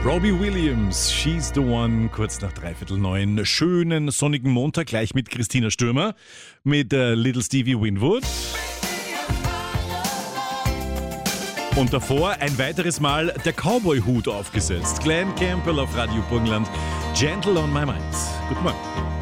Robbie Williams, She's the One, kurz nach 8:45. Schönen sonnigen Montag, gleich mit Christina Stürmer, mit Little Stevie Winwood. Und davor ein weiteres Mal der Cowboy-Hut aufgesetzt. Glenn Campbell auf Radio Burgenland, Gentle on My Mind. Guten Morgen.